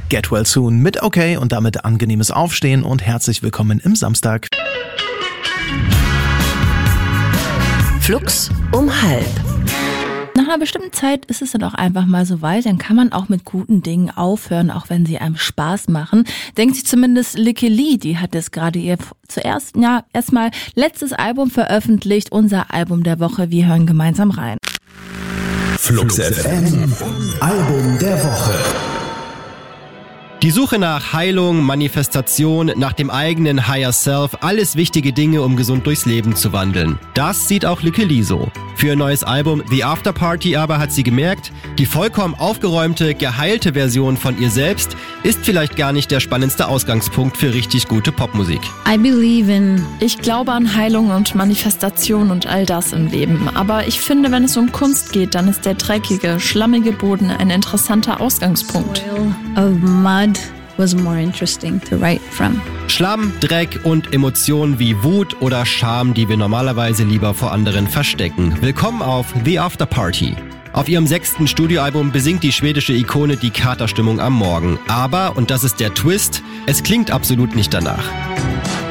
Get Well Soon mit Okay und damit angenehmes Aufstehen und herzlich willkommen im Samstag. Flux um 12:30. Nach einer bestimmten Zeit ist es dann auch einfach mal so weit, dann kann man auch mit guten Dingen aufhören, auch wenn sie einem Spaß machen. Denkt sich zumindest Lykke Li, die hat jetzt gerade ihr erstmal letztes Album veröffentlicht, unser Album der Woche. Wir hören gemeinsam rein. Flux FM, Album der Woche. Die Suche nach Heilung, Manifestation, nach dem eigenen Higher Self, alles wichtige Dinge, um gesund durchs Leben zu wandeln. Das sieht auch Lykke Li so. Für ihr neues Album The After Party aber hat sie gemerkt, die vollkommen aufgeräumte, geheilte Version von ihr selbst ist vielleicht gar nicht der spannendste Ausgangspunkt für richtig gute Popmusik. Ich glaube an Heilung und Manifestation und all das im Leben. Aber ich finde, wenn es um Kunst geht, dann ist der dreckige, schlammige Boden ein interessanter Ausgangspunkt. Was more interesting to write from. Schlamm, Dreck und Emotionen wie Wut oder Scham, die wir normalerweise lieber vor anderen verstecken. Willkommen auf The After Party. Auf ihrem 6. Studioalbum besingt die schwedische Ikone die Katerstimmung am Morgen. Aber, und das ist der Twist, es klingt absolut nicht danach.